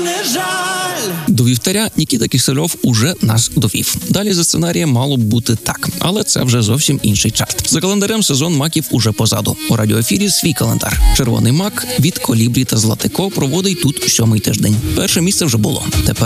До вівтаря Нікіта Кисельов уже нас довів. Далі за сценарієм мало б бути так, але це вже зовсім інший чарт. За календарем сезон маків уже позаду. У радіоефірі свій календар. Червоний мак від Колібрі та Златико проводить тут 7-й тиждень. Перше місце вже було. Тепер